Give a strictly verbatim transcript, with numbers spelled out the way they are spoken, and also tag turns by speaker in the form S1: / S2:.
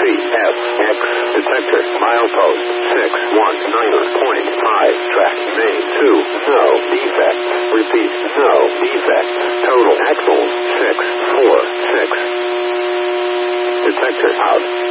S1: F, X, detector, milepost, six one nine point five, track, main, two, no defect, repeat, no defect, total axles, six four six, detector out.